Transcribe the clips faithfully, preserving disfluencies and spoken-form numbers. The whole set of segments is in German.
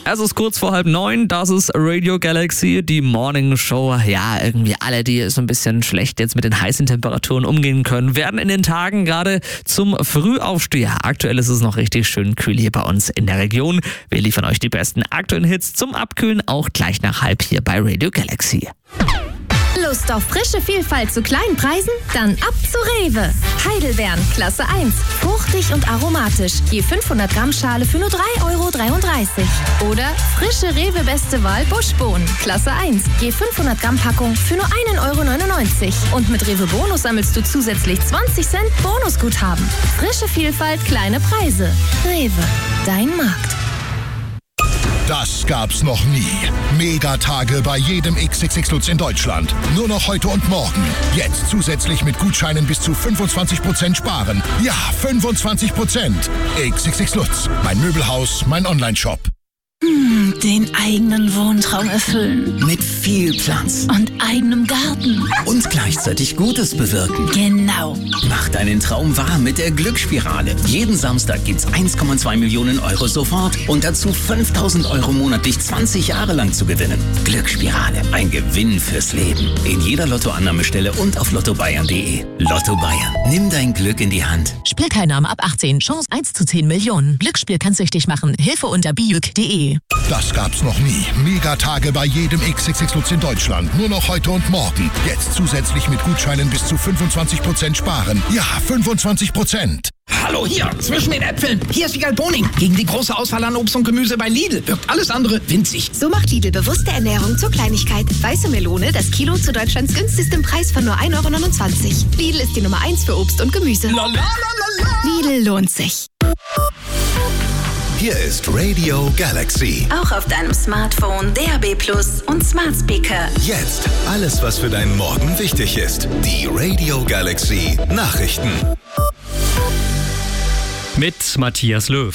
Es ist kurz vor halb neun, das ist Radio Galaxy, die Morning Show. Ja, irgendwie alle, die so ein bisschen schlecht jetzt mit den heißen Temperaturen umgehen können, werden in den Tagen gerade zum Frühaufsteher. Aktuell ist es noch richtig schön kühl hier bei uns in der Region. Wir liefern euch die besten aktuellen Hits zum Abkühlen, auch gleich nach halb hier bei Radio Galaxy. Lust auf frische Vielfalt zu kleinen Preisen? Dann ab zu Rewe. Heidelbeeren, Klasse eins. Fruchtig und aromatisch. Je fünfhundert Gramm Schale für nur drei Euro dreiunddreißig. Oder frische Rewe Beste Wahl Buschbohnen, Klasse eins. Je fünfhundert Gramm Packung für nur ein Euro neunundneunzig. Und mit Rewe Bonus sammelst du zusätzlich zwanzig Cent Bonusguthaben. Frische Vielfalt, kleine Preise. Rewe, dein Markt. Das gab's noch nie. Megatage bei jedem X X X Lutz in Deutschland. Nur noch heute und morgen. Jetzt zusätzlich mit Gutscheinen bis zu fünfundzwanzig Prozent sparen. Ja, fünfundzwanzig Prozent. X X X Lutz. Mein Möbelhaus, mein Onlineshop. Hm, den eigenen Wohntraum erfüllen. Mit viel Platz. Und eigenem Garten. Und gleichzeitig Gutes bewirken. Genau. Mach deinen Traum wahr mit der Glücksspirale. Jeden Samstag gibt's eins Komma zwei Millionen Euro sofort und dazu fünftausend Euro monatlich zwanzig Jahre lang zu gewinnen. Glücksspirale. Ein Gewinn fürs Leben. In jeder Lottoannahmestelle und auf lotto bayern punkt de. Lotto Bayern. Nimm dein Glück in die Hand. Spielteilnahme ab achtzehn. Chance eins zu zehn Millionen. Glücksspiel kann süchtig machen. Hilfe unter biuk punkt de. Das gab's noch nie. Megatage bei jedem X X X Lutz in Deutschland. Nur noch heute und morgen. Jetzt zusätzlich mit Gutscheinen bis zu fünfundzwanzig Prozent sparen. Ja, fünfundzwanzig Prozent. Hallo hier, zwischen den Äpfeln. Hier ist Wiegald Boning. Gegen die große Auswahl an Obst und Gemüse bei Lidl wirkt alles andere winzig. So macht Lidl bewusste Ernährung zur Kleinigkeit. Weiße Melone, das Kilo zu Deutschlands günstigstem Preis von nur ein Euro neunundzwanzig. Lidl ist die Nummer eins für Obst und Gemüse. La, la, la, la, la. Lidl lohnt sich. Hier ist Radio Galaxy. Auch auf deinem Smartphone, D A B Plus und Smart Speaker. Jetzt alles, was für deinen Morgen wichtig ist. Die Radio Galaxy Nachrichten. Mit Matthias Löw.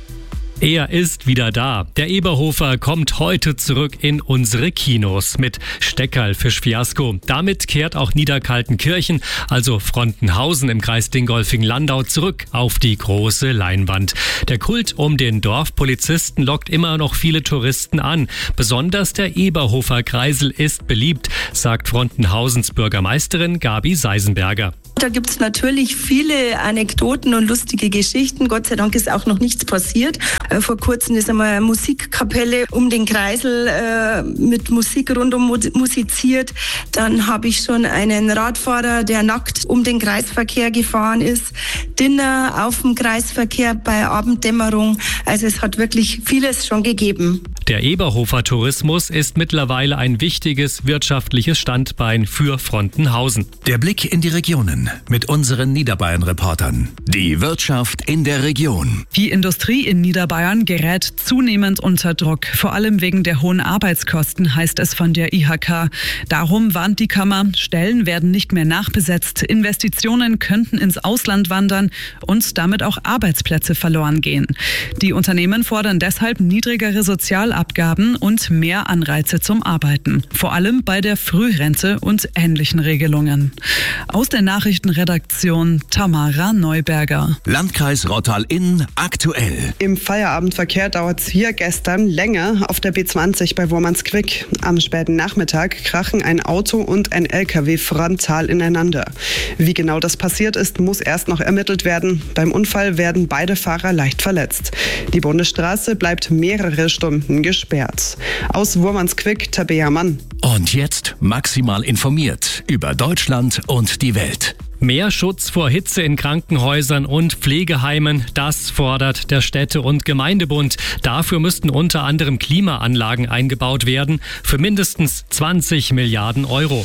Er ist wieder da. Der Eberhofer kommt heute zurück in unsere Kinos mit Steckerl Fischfiasko. Damit kehrt auch Niederkaltenkirchen, also Frontenhausen im Kreis Dingolfing-Landau, zurück auf die große Leinwand. Der Kult um den Dorfpolizisten lockt immer noch viele Touristen an. Besonders der Eberhofer Kreisel ist beliebt, sagt Frontenhausens Bürgermeisterin Gabi Seisenberger. Da gibt es natürlich viele Anekdoten und lustige Geschichten. Gott sei Dank ist auch noch nichts passiert. Äh, vor kurzem ist einmal eine Musikkapelle um den Kreisel äh, mit Musik rundum musiziert. Dann habe ich schon einen Radfahrer, der nackt um den Kreisverkehr gefahren ist. Dinner auf dem Kreisverkehr bei Abenddämmerung. Also es hat wirklich vieles schon gegeben. Der Eberhofer Tourismus ist mittlerweile ein wichtiges wirtschaftliches Standbein für Frontenhausen. Der Blick in die Regionen mit unseren Niederbayern-Reportern. Die Wirtschaft in der Region. Die Industrie in Niederbayern gerät zunehmend unter Druck. Vor allem wegen der hohen Arbeitskosten, heißt es von der I H K. Darum warnt die Kammer, Stellen werden nicht mehr nachbesetzt, Investitionen könnten ins Ausland wandern und damit auch Arbeitsplätze verloren gehen. Die Unternehmen fordern deshalb niedrigere Sozialabgaben und mehr Anreize zum Arbeiten. Vor allem bei der Frührente und ähnlichen Regelungen. Aus der Nachrichtenredaktion Tamara Neuberger. Landkreis Rottal-Inn aktuell. Im Feierabendverkehr dauert es hier gestern länger auf der B zwanzig bei Wurmansquick. Am späten Nachmittag krachen ein Auto und ein L K W frontal ineinander. Wie genau das passiert ist, muss erst noch ermittelt werden. Beim Unfall werden beide Fahrer leicht verletzt. Die Bundesstraße bleibt mehrere Stunden gesperrt. Aus Wurmansquick, Tabea Mann. Und jetzt maximal informiert über Deutschland und die Welt. Mehr Schutz vor Hitze in Krankenhäusern und Pflegeheimen, das fordert der Städte- und Gemeindebund. Dafür müssten unter anderem Klimaanlagen eingebaut werden für mindestens zwanzig Milliarden Euro.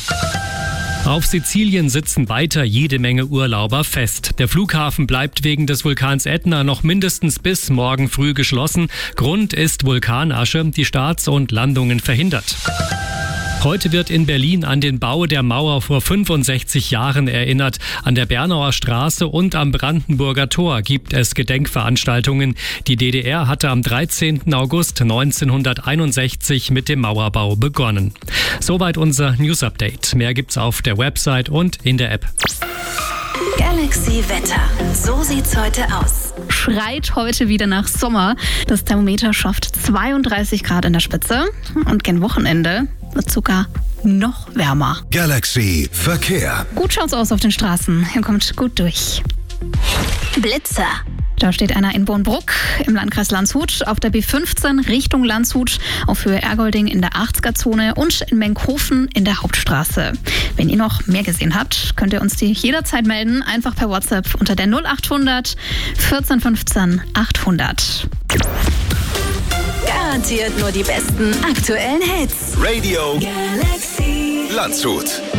Auf Sizilien sitzen weiter jede Menge Urlauber fest. Der Flughafen bleibt wegen des Vulkans Ätna noch mindestens bis morgen früh geschlossen. Grund ist Vulkanasche, die Starts und Landungen verhindert. Heute wird in Berlin an den Bau der Mauer vor fünfundsechzig Jahren erinnert. An der Bernauer Straße und am Brandenburger Tor gibt es Gedenkveranstaltungen. Die D D R hatte am dreizehnten August neunzehnhunderteinundsechzig mit dem Mauerbau begonnen. Soweit unser News Update. Mehr gibt's auf der Website und in der App. Galaxy Wetter. So sieht's heute aus. schreit heute wieder nach Sommer. Das Thermometer schafft zweiunddreißig Grad in der Spitze und gen Wochenende wird sogar noch wärmer. Galaxy Verkehr. Gut schaut's aus auf den Straßen. Ihr kommt gut durch. Blitzer. Da steht einer in Bornbruck im Landkreis Landshut, auf der B fünfzehn Richtung Landshut, auf Höhe Ergolding in der achtzig er-Zone und in Menkhofen in der Hauptstraße. Wenn ihr noch mehr gesehen habt, könnt ihr uns die jederzeit melden, einfach per WhatsApp unter der null acht hundert vierzehn fünfzehn achthundert. Garantiert nur die besten aktuellen Hits. Radio Galaxy Landshut.